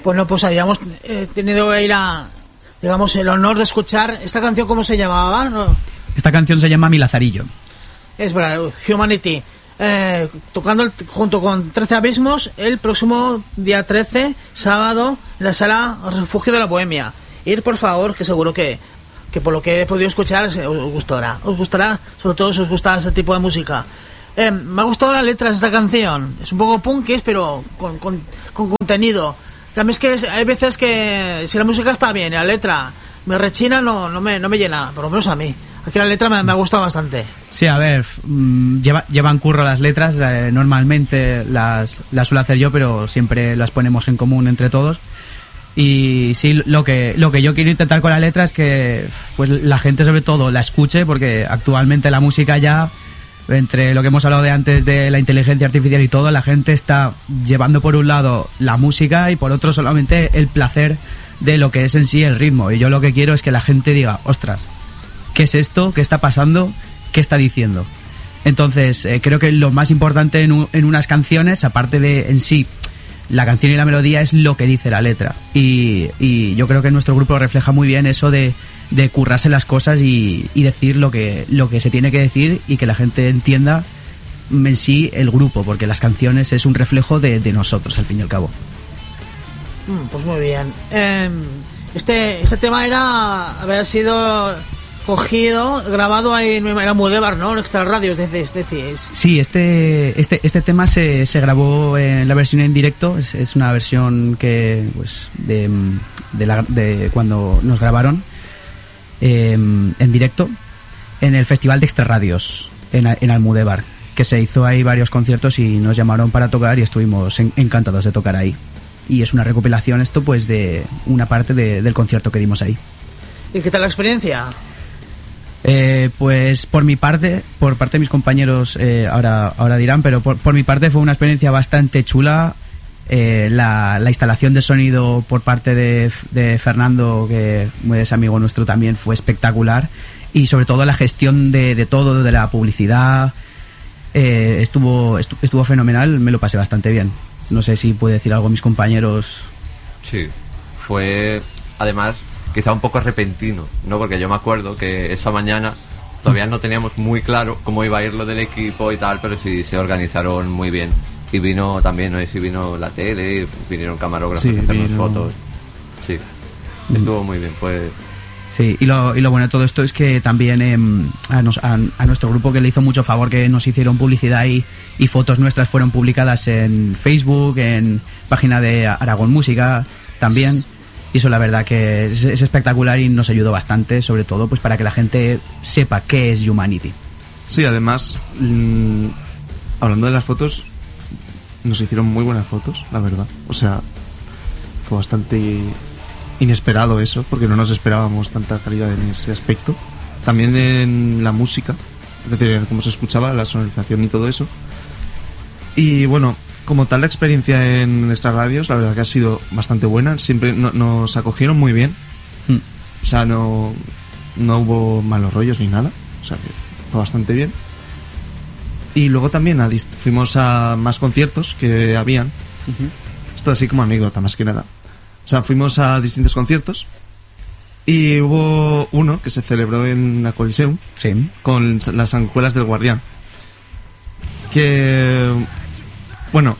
Bueno, pues habíamos tenido ahí digamos, el honor de escuchar esta canción. ¿Cómo se llamaba? ¿No? Esta canción se llama Mi Lazarillo. Es verdad, Humanity. Tocando junto con 13 Abismos el próximo día 13, sábado, en la sala Refugio de la Bohemia. Ir, por favor, que seguro que por lo que he podido escuchar os gustará, sobre todo si os gusta ese tipo de música. Me ha gustado la letra de esta canción. Es un poco punkis, pero con contenido. También es que hay veces que si la música está bien y la letra me rechina, no me llena, por lo menos a mí. Aquí la letra me ha gustado bastante. Sí, a ver, llevan curro las letras, normalmente las suelo hacer yo, pero siempre las ponemos en común entre todos. Y sí, lo que yo quiero intentar con la letra es que pues la gente sobre todo la escuche, porque actualmente la música ya, entre lo que hemos hablado de antes de la inteligencia artificial y todo, la gente está llevando por un lado la música y por otro solamente el placer de lo que es en sí el ritmo. Y yo lo que quiero es que la gente diga, ostras, ¿qué es esto? ¿Qué está pasando? ¿Qué está diciendo? Entonces creo que lo más importante en unas canciones, aparte de en sí la canción y la melodía, es lo que dice la letra. Y yo creo que nuestro grupo refleja muy bien eso de currarse las cosas y decir lo que se tiene que decir, y que la gente entienda en sí el grupo, porque las canciones es un reflejo de nosotros, al fin y al cabo. Pues muy bien. Este tema había sido cogido, grabado ahí en Almudévar, ¿no? En Extra Radios, decís. Sí, este tema se grabó en la versión en directo. Es una versión que pues de cuando nos grabaron en directo en el Festival de Extra Radios en Almudévar, que se hizo ahí varios conciertos y nos llamaron para tocar y estuvimos encantados de tocar ahí. Y es una recopilación esto pues de una parte del concierto que dimos ahí. ¿Y qué tal la experiencia? Pues por parte de mis compañeros ahora dirán, pero por mi parte fue una experiencia bastante chula. La instalación de sonido por parte de Fernando, que es amigo nuestro también, fue espectacular, y sobre todo la gestión de todo, de la publicidad, estuvo fenomenal. Me lo pasé bastante bien. No sé si puede decir algo mis compañeros. Sí, fue además quizá un poco repentino, ¿no? Porque yo me acuerdo que esa mañana todavía no teníamos muy claro cómo iba a ir lo del equipo y tal, pero sí se organizaron muy bien. Y vino también, no sé si vino la tele, vinieron camarógrafos a hacernos fotos. Sí, estuvo muy bien, pues. Sí, y lo bueno de todo esto es que también a nuestro grupo, que le hizo mucho favor que nos hicieron publicidad y fotos nuestras fueron publicadas en Facebook, en página de Aragón Música también. Y eso la verdad que es espectacular y nos ayudó bastante, sobre todo pues para que la gente sepa qué es Humanity. Sí, además, hablando de las fotos, nos hicieron muy buenas fotos, la verdad. O sea, fue bastante inesperado eso, porque no nos esperábamos tanta calidad en ese aspecto. También en la música, es decir, cómo se escuchaba, la sonorización y todo eso. Y bueno, como tal, la experiencia en nuestras radios, la verdad que ha sido bastante buena. Siempre nos acogieron muy bien. O sea, no hubo malos rollos ni nada. O sea, que fue bastante bien. Y luego también fuimos a más conciertos que habían. Esto así como anécdota, más que nada. O sea, fuimos a distintos conciertos. Y hubo uno que se celebró en la Coliseum. Sí. Con las Sanjuelas del Guardián. Que... Bueno,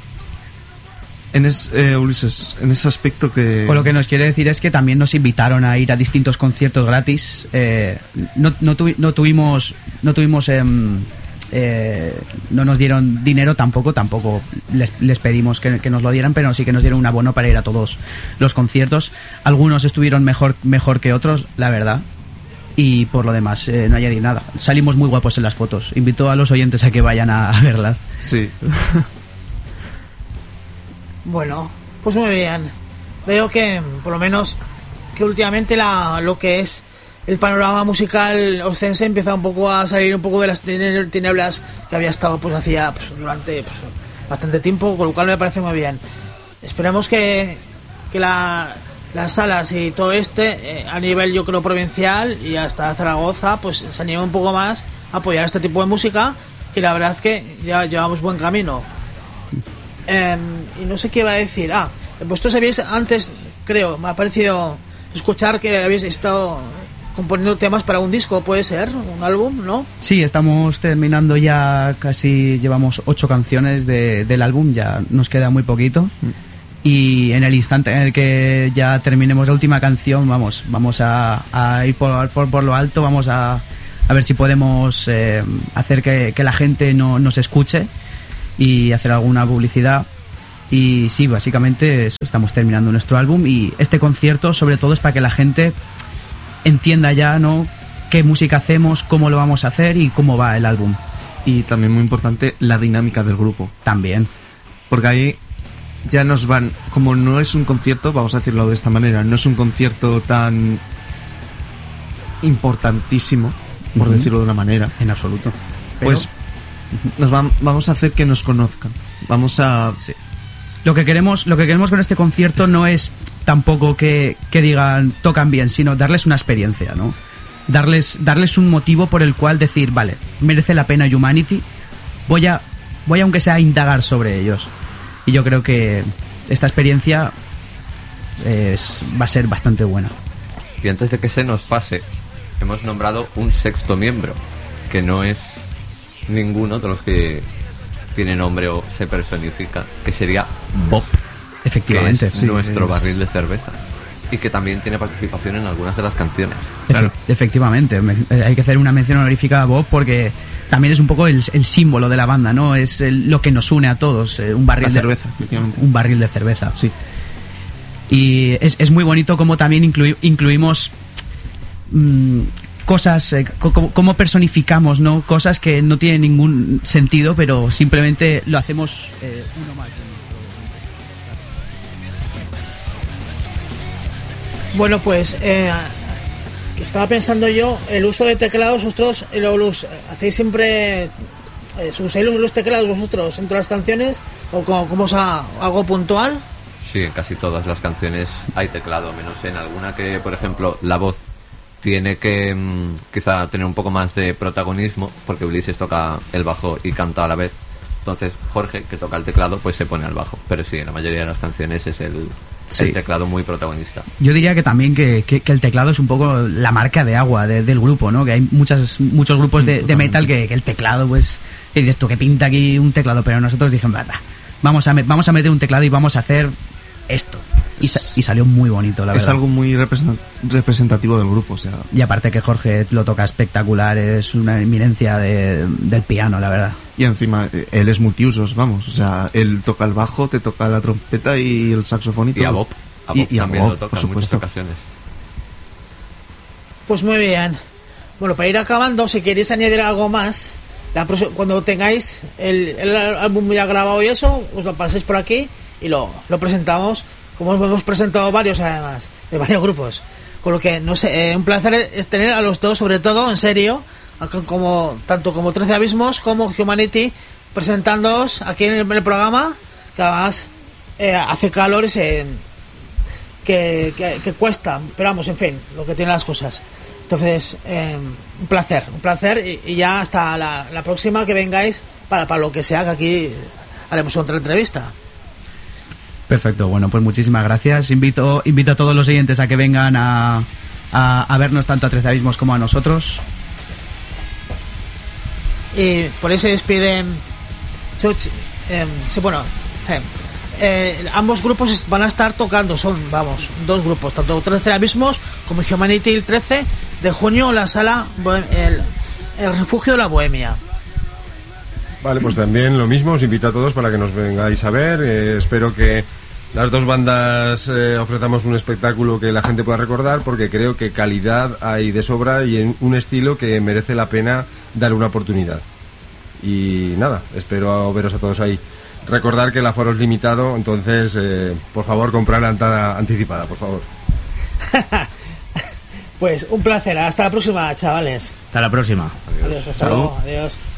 Ulises, en ese aspecto que... Pues lo que nos quiere decir es que también nos invitaron a ir a distintos conciertos gratis. No nos dieron dinero tampoco les pedimos que nos lo dieran, pero sí que nos dieron un abono para ir a todos los conciertos. Algunos estuvieron mejor que otros, la verdad. Y por lo demás, no añadir nada. Salimos muy guapos en las fotos. Invito a los oyentes a que vayan a verlas. Sí. Bueno, pues muy bien. Veo que, por lo menos, que últimamente lo que es el panorama musical ostense empieza un poco a salir un poco de las tinieblas que había estado pues hacía durante bastante tiempo, con lo cual me parece muy bien. Esperemos que las salas y todo a nivel, yo creo, provincial y hasta Zaragoza, pues se anime un poco más a apoyar este tipo de música, que la verdad es que ya llevamos buen camino. Y no sé qué iba a decir. Vosotros habéis antes, creo, me ha parecido escuchar que habéis estado componiendo temas para un disco, puede ser, un álbum, ¿no? Sí, estamos terminando ya, casi llevamos 8 canciones del álbum, ya nos queda muy poquito. Y en el instante en el que ya terminemos la última canción, vamos a ir por lo alto, vamos a ver si podemos hacer que la gente nos escuche y hacer alguna publicidad. Y sí, básicamente eso, estamos terminando nuestro álbum, y este concierto sobre todo es para que la gente entienda ya, ¿no?, qué música hacemos, cómo lo vamos a hacer y cómo va el álbum. Y también muy importante, la dinámica del grupo. También. Porque ahí ya nos van... Como no es un concierto, vamos a decirlo de esta manera, no es un concierto tan importantísimo, por decirlo de una manera. En absoluto. Pues vamos a hacer que nos conozcan. Vamos a... Sí. Lo que queremos con este concierto no es tampoco que digan tocan bien, sino darles una experiencia, ¿no? Darles un motivo por el cual decir, vale, merece la pena Humanity, voy a aunque sea a indagar sobre ellos. Y yo creo que esta experiencia va a ser bastante buena. Y antes de que se nos pase, hemos nombrado un 6º miembro, que no es ninguno de los que tiene nombre o se personifica, que sería Bob. Efectivamente, que es nuestro barril de cerveza, y que también tiene participación en algunas de las canciones. Claro. Efectivamente, hay que hacer una mención honorífica a Bob, porque también es un poco el símbolo de la banda, ¿no? Es lo que nos une a todos, un barril de cerveza, un barril de cerveza. Sí. Y es muy bonito como también incluimos cosas, cómo personificamos, ¿no?, cosas que no tienen ningún sentido, pero simplemente lo hacemos uno más. Bueno, pues estaba pensando yo, el uso de teclados, vosotros hacéis siempre, usáis los teclados vosotros en todas las canciones, o como algo puntual. Sí, en casi todas las canciones hay teclado, menos en alguna que, por ejemplo, la voz tiene que quizá tener un poco más de protagonismo, porque Ulises toca el bajo y canta a la vez. Entonces Jorge, que toca el teclado, pues se pone al bajo. Pero sí, en la mayoría de las canciones es el teclado muy protagonista. Yo diría que también que el teclado es un poco la marca de agua del grupo, ¿no? Que hay muchos grupos de metal que el teclado, pues, y dices tú, que pinta aquí un teclado, pero nosotros dijimos, vamos a meter un teclado y vamos a hacer esto. Y salió muy bonito, la verdad. Es algo muy representativo del grupo, o sea. Y aparte que Jorge lo toca espectacular, es una eminencia del piano, la verdad. Y encima, él es multiusos, vamos. O sea, él toca el bajo, te toca la trompeta y el saxofón y todo. Y a Bob. Y también Bob, lo toca por en supuesto. muchas ocasiones. Pues muy bien. Bueno, para ir acabando, si queréis añadir algo más, cuando tengáis el álbum ya grabado y eso, os lo paséis por aquí y lo presentamos, como hemos presentado varios, además, de varios grupos. Con lo que, no sé, un placer es tener a los dos, sobre todo, en serio, tanto como 13 Abismos como Humanity, presentándoos aquí en el programa, que además hace calor que cuesta, pero vamos, en fin, lo que tienen las cosas. Entonces, un placer, y ya hasta la próxima que vengáis para lo que sea, que aquí haremos otra entrevista. Perfecto, bueno, pues muchísimas gracias. Invito a todos los oyentes a que vengan a vernos tanto a 13 Abismos como a nosotros. Y por ahí se despiden. Ambos grupos van a estar tocando, son, dos grupos, tanto 13 Abismos como Humanity, el 13 de junio en la sala el Refugio de la Bohemia. Vale, pues también lo mismo, os invito a todos para que nos vengáis a ver. Espero que las dos bandas ofrezcamos un espectáculo que la gente pueda recordar, porque creo que calidad hay de sobra y en un estilo que merece la pena darle una oportunidad. Y nada, espero veros a todos ahí. Recordar que el aforo es limitado, entonces por favor comprad la entrada anticipada, por favor. Pues un placer, hasta la próxima, chavales. Hasta la próxima. Adiós, hasta luego, adiós.